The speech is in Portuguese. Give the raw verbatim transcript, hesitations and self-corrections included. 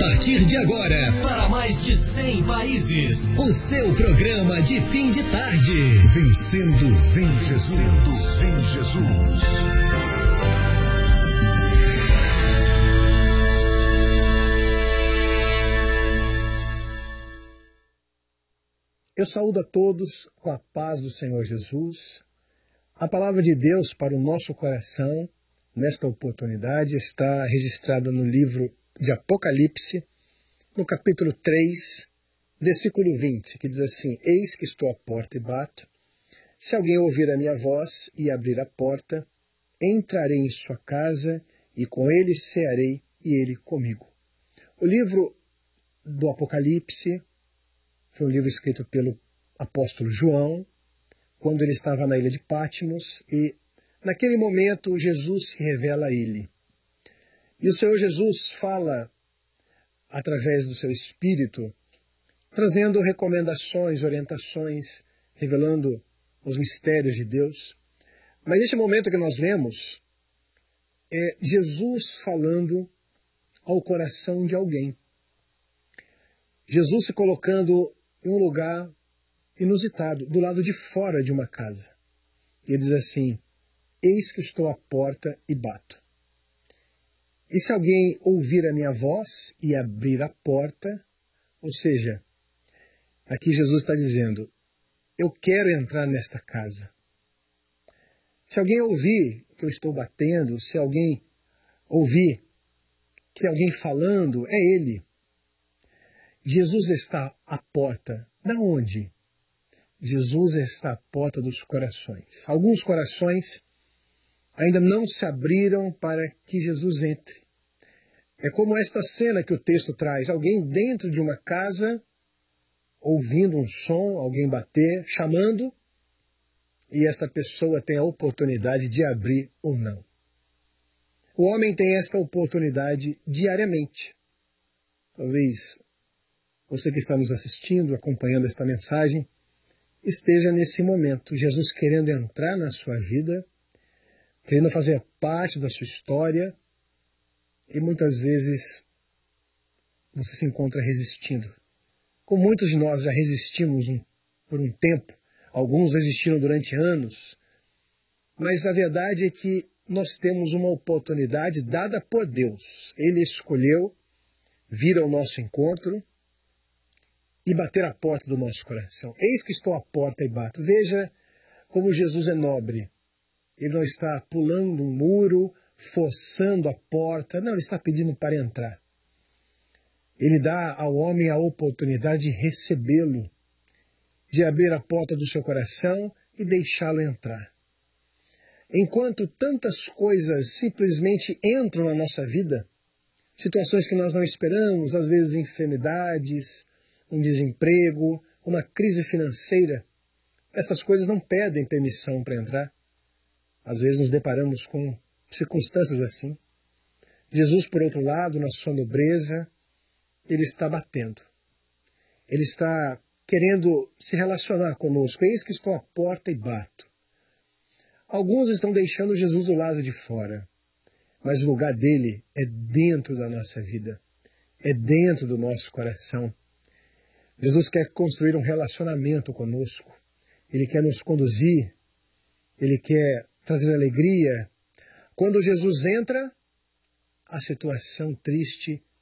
partir de agora, para mais de cem países, o seu programa de fim de tarde. Vencendo, vem Jesus. Vencendo, vem Jesus. Eu saúdo a todos com a paz do Senhor Jesus. A palavra de Deus para o nosso coração, nesta oportunidade, está registrada no livro de Apocalipse, no capítulo três, versículo vinte, que diz assim: Eis que estou à porta e bato. Se alguém ouvir a minha voz e abrir a porta, entrarei em sua casa e com ele cearei e ele comigo. O livro do Apocalipse foi um livro escrito pelo apóstolo João, quando ele estava na ilha de Patmos, e naquele momento Jesus se revela a ele. E o Senhor Jesus fala através do seu Espírito, trazendo recomendações, orientações, revelando os mistérios de Deus. Mas neste momento que nós lemos, é Jesus falando ao coração de alguém. Jesus se colocando em um lugar inusitado, do lado de fora de uma casa. E ele diz assim: Eis que estou à porta e bato. E se alguém ouvir a minha voz e abrir a porta, ou seja, aqui Jesus está dizendo, eu quero entrar nesta casa. Se alguém ouvir que eu estou batendo, se alguém ouvir que tem alguém falando, é ele. Jesus está à porta. Da onde? Jesus está à porta dos corações. Alguns corações ainda não se abriram para que Jesus entre. É como esta cena que o texto traz. Alguém dentro de uma casa, ouvindo um som, alguém bater, chamando, e esta pessoa tem a oportunidade de abrir ou não. O homem tem esta oportunidade diariamente. Talvez você que está nos assistindo, acompanhando esta mensagem, esteja nesse momento, Jesus querendo entrar na sua vida, querendo fazer parte da sua história, e muitas vezes você se encontra resistindo. Como muitos de nós já resistimos um, por um tempo, alguns resistiram durante anos, mas a verdade é que nós temos uma oportunidade dada por Deus. Ele escolheu vir ao nosso encontro e bater a porta do nosso coração. Eis que estou à porta e bato. Veja como Jesus é nobre. Ele não está pulando um muro, forçando a porta. Não, ele está pedindo para entrar. Ele dá ao homem a oportunidade de recebê-lo, de abrir a porta do seu coração e deixá-lo entrar. Enquanto tantas coisas simplesmente entram na nossa vida, situações que nós não esperamos, às vezes enfermidades, um desemprego, uma crise financeira, essas coisas não pedem permissão para entrar. Às vezes nos deparamos com circunstâncias assim. Jesus, por outro lado, na sua nobreza, ele está batendo. Ele está querendo se relacionar conosco. Eis que estou à porta e bato. Alguns estão deixando Jesus do lado de fora, mas o lugar dele é dentro da nossa vida, é dentro do nosso coração. Jesus quer construir um relacionamento conosco. Ele quer nos conduzir. Ele quer trazer alegria. Quando Jesus entra, a situação triste